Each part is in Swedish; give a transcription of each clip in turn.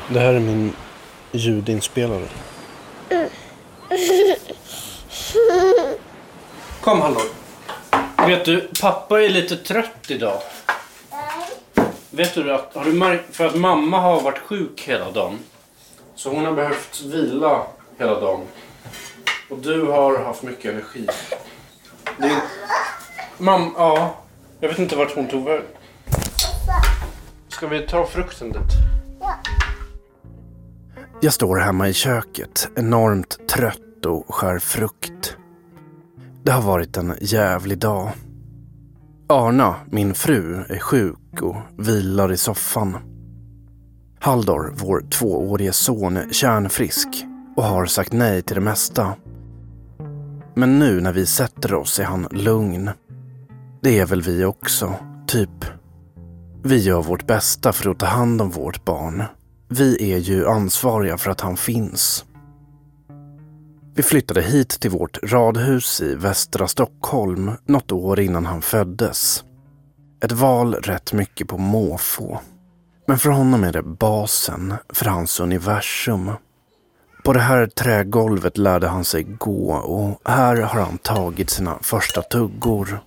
Det här är min ljudinspelare. Kom, hallå. Vet du, pappa är lite trött idag. Vet du att, har du märkt, för att mamma har varit sjuk hela dagen. Så hon har behövt vila hela dagen. Och du har haft mycket energi. Mamma, ja. Jag vet inte vart hon tog väg. Ska vi ta frukten dit? Jag står hemma i köket, enormt trött och skär frukt. Det har varit en jävlig dag. Arna, min fru, är sjuk och vilar i soffan. Haldor, vår 2-årige son, är kärnfrisk och har sagt nej till det mesta. Men nu när vi sätter oss är han lugn. Det är väl vi också, typ. Vi gör vårt bästa för att ta hand om vårt barn. Vi är ju ansvariga för att han finns. Vi flyttade hit till vårt radhus i västra Stockholm något år innan han föddes. Ett val rätt mycket på måfå. Men för honom är det basen för hans universum. På det här trägolvet lärde han sig gå och här har han tagit sina första tuggor.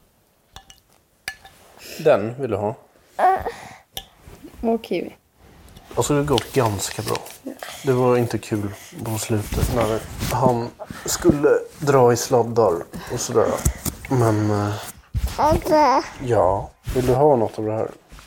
Den vill du ha? Och kiwi. Alltså det gått ganska bra. Det var inte kul på slutet när han skulle dra i sladdar och sådär. Men... ja, vill du ha något av det här?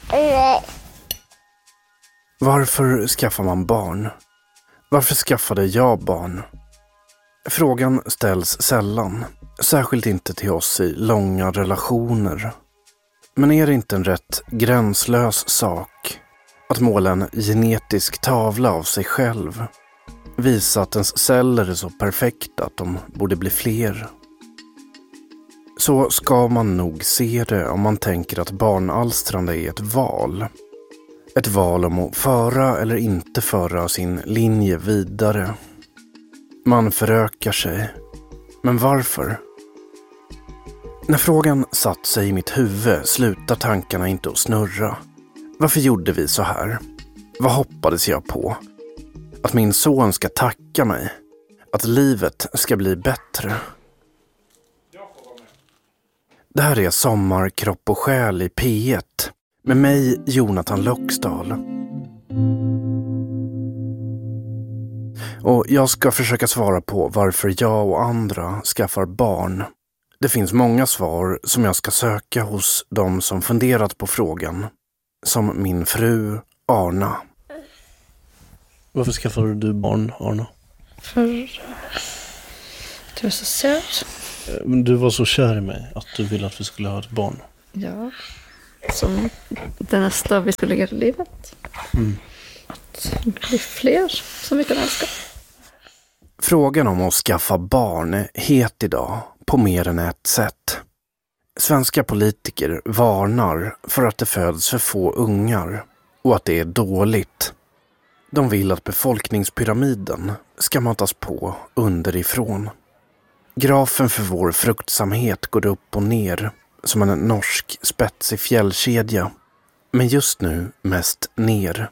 Varför skaffar man barn? Varför skaffade jag barn? Frågan ställs sällan. Särskilt inte till oss i långa relationer. Men är det inte en rätt gränslös sak att måla en genetisk tavla av sig själv? Visa att ens celler är så perfekta att de borde bli fler. Så ska man nog se det om man tänker att barnalstrande är ett val. Ett val om att föra eller inte föra sin linje vidare. Man förökar sig. Men varför? När frågan satt sig i mitt huvud slutar tankarna inte att snurra. Varför gjorde vi så här? Vad hoppades jag på? Att min son ska tacka mig? Att livet ska bli bättre? Det här är Sommar, kropp och själ i P1. Med mig, Jonathan Loxdal. Och jag ska försöka svara på varför jag och andra skaffar barn. Det finns många svar som jag ska söka hos de som funderat på frågan. Som min fru, Arna. Varför skaffade du barn, Arna? För du är så söt. Du var så kär i mig att du ville att vi skulle ha ett barn. Ja. Som det nästa vi skulle göra i livet. Att bli fler som vi kan älska. Frågan om att skaffa barn är het idag på mer än ett sätt. Svenska politiker varnar för att det föds för få ungar och att det är dåligt. De vill att befolkningspyramiden ska matas på underifrån. Grafen för vår fruktsamhet går upp och ner som en norsk spetsig fjällkedja. Men just nu mest ner.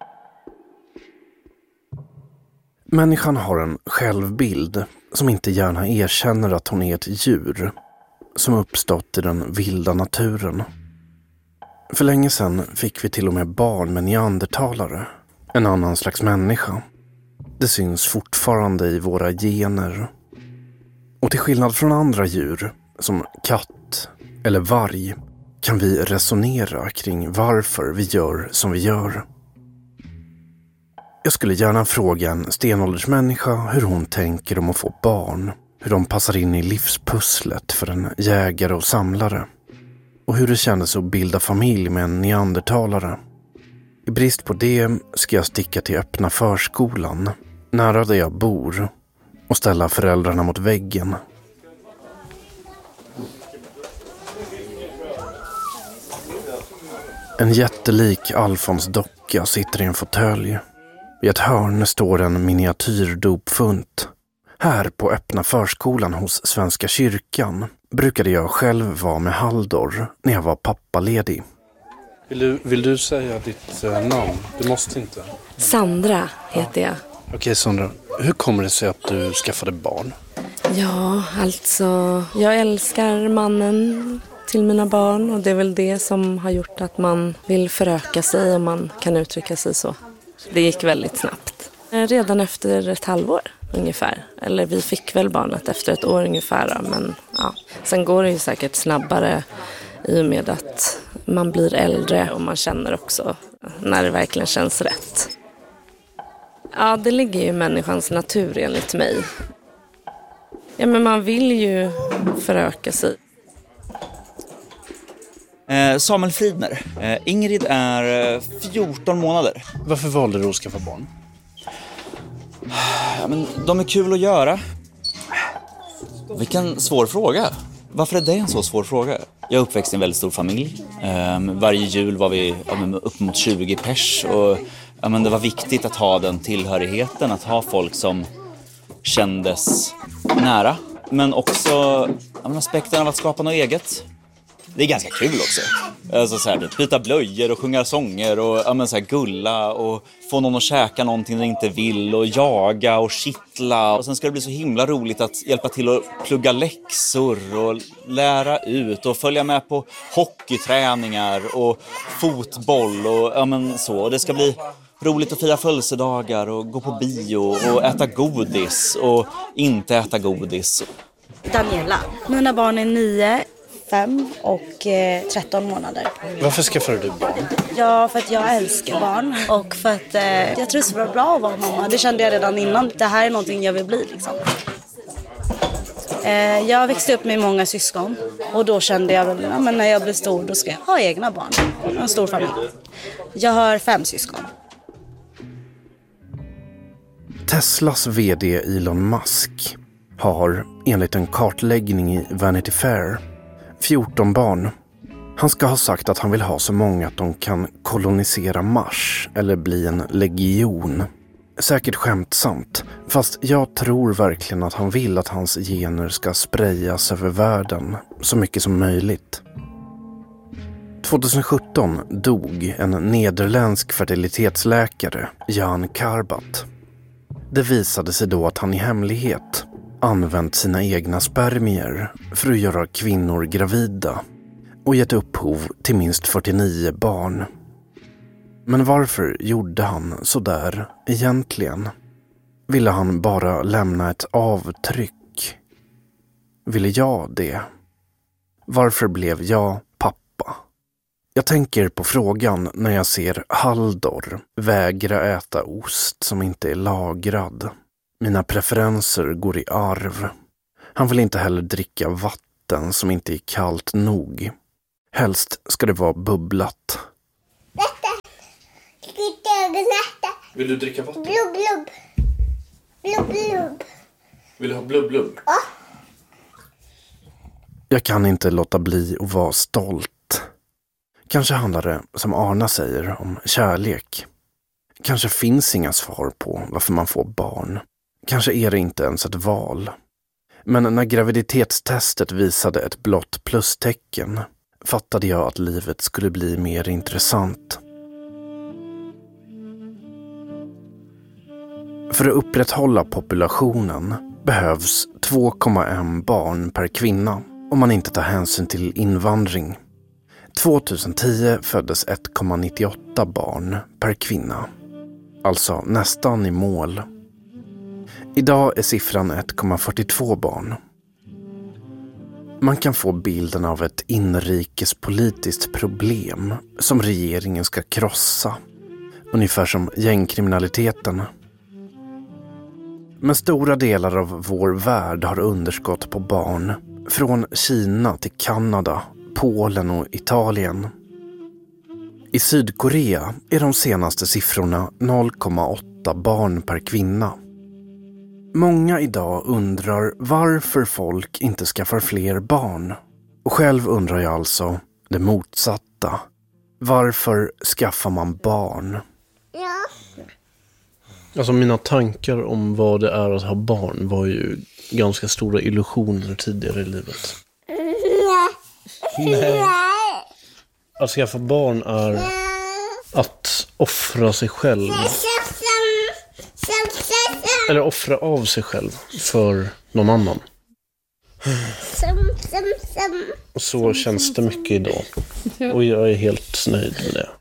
Människan har en självbild som inte gärna erkänner att hon är ett djur som uppstått i den vilda naturen. För länge sedan fick vi till och med barn med neandertalare, en annan slags människa. Det syns fortfarande i våra gener. Och till skillnad från andra djur, som katt eller varg, kan vi resonera kring varför vi gör som vi gör. Jag skulle gärna fråga en stenåldersmänniska hur hon tänker om att få barn. Hur de passar in i livspusslet för en jägare och samlare. Och hur det kändes att bilda familj med en neandertalare. I brist på det ska jag sticka till öppna förskolan, nära där jag bor, och ställa föräldrarna mot väggen. En jättelik Alfons docka sitter i en fåtölj. I ett hörn står en miniatyrdopfunt. Här på öppna förskolan hos Svenska kyrkan brukade jag själv vara med Haldor när jag var pappaledig. Vill du säga ditt namn? Du måste inte. Sandra heter jag. Okej, Sandra. Hur kommer det sig att du skaffade barn? Ja, alltså jag älskar mannen till mina barn och det är väl det som har gjort att man vill föröka sig, om man kan uttrycka sig så. Det gick väldigt snabbt. Redan efter ett halvår ungefär. Eller vi fick väl barnet efter ett år ungefär. Men ja. Sen går det ju säkert snabbare i och med att man blir äldre och man känner också när det verkligen känns rätt. Ja, det ligger ju i människans natur enligt mig. Ja, men man vill ju föröka sig. Samuel Fridner. Ingrid är 14 månader. Varför valde du att skaffa barn? Ja, men de är kul att göra. Vilken svår fråga. Varför är det en så svår fråga? Jag är uppväxt i en väldigt stor familj. Varje jul var vi upp mot 20 pers. Och det var viktigt att ha den tillhörigheten. Att ha folk som kändes nära. Men också aspekten av att skapa något eget. Det är ganska kul också. Alltså så här, byta blöjor och sjunga sånger och så här, gulla och få någon att käka någonting de inte vill och jaga och kittla. Och sen ska det bli så himla roligt att hjälpa till att plugga läxor och lära ut och följa med på hockeyträningar och fotboll och så. Och det ska bli roligt att fira födelsedagar och gå på bio och äta godis och inte äta godis. Daniela. Mina barn är 9, 5 och 13 månader. Varför skaffade du barn? Ja, för att jag älskar barn och för att jag tror det var bra att vara mamma. Det kände jag redan innan. Det här är någonting jag vill bli liksom. Jag växte upp med många syskon och då kände jag väl, men när jag blir stor då ska jag ha egna barn. En stor familj. Jag har 5 syskon. Teslas vd Elon Musk har, enligt en kartläggning i Vanity Fair, 14 barn. Han ska ha sagt att han vill ha så många att de kan kolonisera Mars eller bli en legion. Säkert skämtsamt, fast jag tror verkligen att han vill att hans gener ska sprayas över världen så mycket som möjligt. 2017 dog en nederländsk fertilitetsläkare, Jan Karbat. Det visade sig då att han i hemlighet använt sina egna spermier för att göra kvinnor gravida och gett upphov till minst 49 barn. Men varför gjorde han så där egentligen? Ville han bara lämna ett avtryck? Ville jag det? Varför blev jag pappa? Jag tänker på frågan när jag ser Haldor vägra äta ost som inte är lagrad. Mina preferenser går i arv. Han vill inte heller dricka vatten som inte är kallt nog. Helst ska det vara bubblat. Vill du dricka vatten? Blubb, blubb. Blubb, blubb. Vill du ha blubb, blubb? Ja. Jag kan inte låta bli att vara stolt. Kanske handlar det, som Arna säger, om kärlek. Kanske finns inga svar på varför man får barn. Kanske är det inte ens ett val. Men när graviditetstestet visade ett blått plustecken fattade jag att livet skulle bli mer intressant. För att upprätthålla populationen behövs 2,1 barn per kvinna om man inte tar hänsyn till invandring. 2010 föddes 1,98 barn per kvinna. Alltså nästan i mål. Idag är siffran 1,42 barn. Man kan få bilden av ett inrikespolitiskt problem som regeringen ska krossa. Ungefär som gängkriminaliteten. Men stora delar av vår värld har underskott på barn. Från Kina till Kanada, Polen och Italien. I Sydkorea är de senaste siffrorna 0,8 barn per kvinna. Många idag undrar varför folk inte skaffar fler barn. Och själv undrar jag alltså det motsatta. Varför skaffar man barn? Ja. Alltså mina tankar om vad det är att ha barn var ju ganska stora illusioner tidigare i livet. Nej. att skaffa barn är att offra sig själv. Eller offra av sig själv för någon annan. Och så känns det mycket idag. Och jag är helt nöjd med det.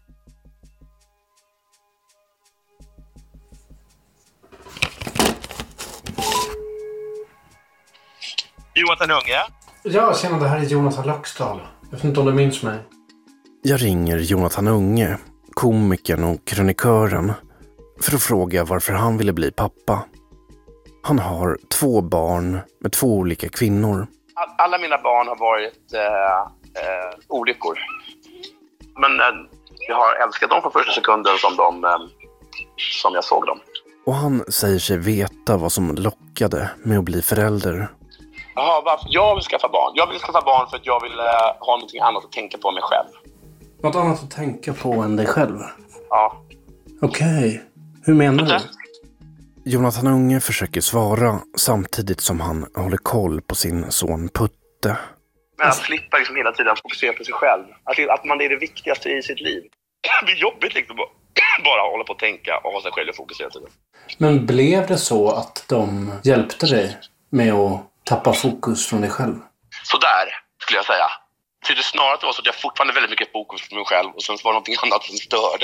Jonathan Unge? Ja, tjena, det här är Jonathan Laxdal. Jag vet inte om du minns mig. Jag ringer Jonathan Unge, komikern och krönikören, för att fråga varför han ville bli pappa. Han har 2 barn med 2 olika kvinnor. Alla mina barn har varit olyckor. Men jag har älskat dem från första sekunden som jag såg dem. Och han säger sig veta vad som lockade med att bli förälder. Jaha, varför? Jag vill skaffa barn. Jag vill skaffa barn för att jag vill ha någonting annat att tänka på mig själv. Något annat att tänka på än dig själv? Ja. Okej. Hur menar du? Jonathan Unge försöker svara samtidigt som han håller koll på sin son Putte. Men att slippa liksom hela tiden fokusera på sig själv. Att man är det viktigaste i sitt liv. Det blir jobbigt liksom bara hålla på att tänka och ha sig själv i fokus hela tiden. Men blev det så att de hjälpte dig med att tappa fokus från dig själv? Så där skulle jag säga. Så det snarare att det var så att jag fortfarande väldigt mycket fokus på mig själv och sen var det någonting annat som störde.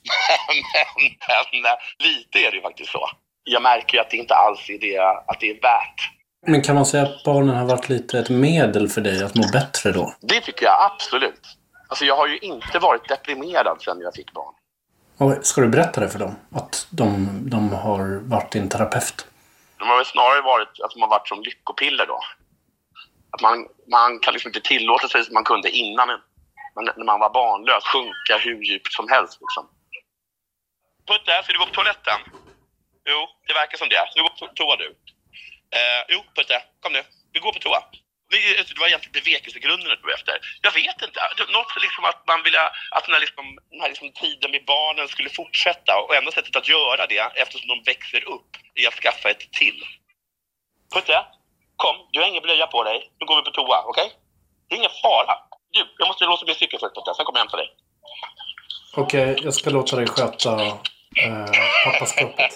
Men lite är det ju faktiskt så. Jag märker ju att det inte alls är det, att det är värt. Men kan man säga att barnen har varit lite ett medel för dig att må bättre då? Det tycker jag absolut. Alltså jag har ju inte varit deprimerad sedan jag fick barn. Och ska du berätta det för dem? Att de har varit din terapeut? De har väl snarare varit att de har varit som lyckopiller då. Att man kan liksom inte tillåta sig som man kunde innan. Men när man var barnlös sjunka hur djupt som helst liksom. Putte, ska du gå på toaletten? Jo, det verkar som det. Nu går på toa du. Jo, Putte, kom nu. Vi går på toa. Det var egentligen bevekelsegrunden du var efter. Jag vet inte. Något liksom att man ville att den här tiden med barnen skulle fortsätta. Och enda sättet att göra det, eftersom de växer upp, är att skaffa ett till. Putte, kom. Du har ingen blöja på dig. Nu går vi på toa, okej? Det är ingen fara. Du, jag måste låsa min cykel först, Putte. Sen kommer jag hämta dig. Okej, jag ska låta dig sköta pappaskapet.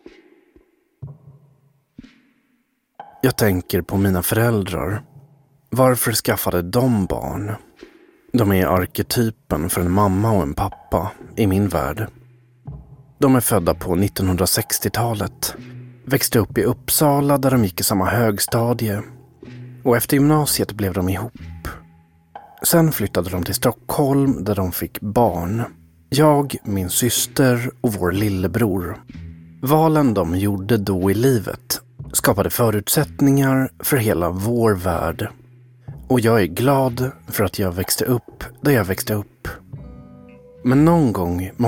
Jag tänker på mina föräldrar. Varför skaffade de barn? De är arketypen för en mamma och en pappa i min värld. De är födda på 1960-talet. Växte upp i Uppsala där de gick i samma högstadie. Och efter gymnasiet blev de ihop. Sen flyttade de till Stockholm där de fick barn. Jag, min syster och vår lillebror. Valen de gjorde då i livet skapade förutsättningar för hela vår värld. Och jag är glad för att jag växte upp där jag växte upp. Men någon gång